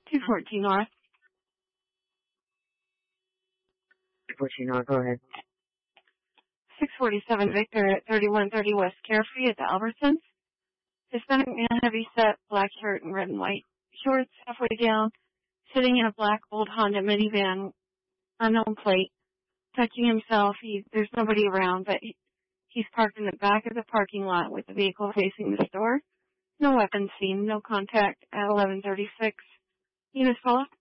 214 North. 214 North, go ahead. 647 Victor at 3130 West Carefree at the Albertsons. Hispanic man, heavy set, black shirt and red and white shorts, halfway down, sitting in a black old Honda minivan, unknown plate, touching himself. There's nobody around, but he's parked in the back of the parking lot with the vehicle facing the store. No weapons seen, no contact at 1136 Eunice Paula.